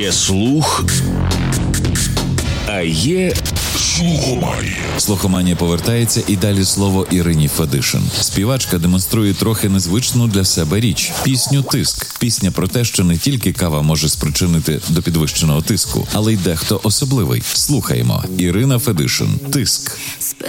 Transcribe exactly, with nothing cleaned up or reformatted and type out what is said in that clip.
Є слух, а є слухоманія. Слухоманія повертається, і далі слово Ірині Федишин. Співачка демонструє трохи незвичну для себе річ – пісню «Тиск». Пісня про те, що не тільки кава може спричинити до підвищеного тиску, але й дехто особливий. Слухаємо. Ірина Федишин. «Тиск».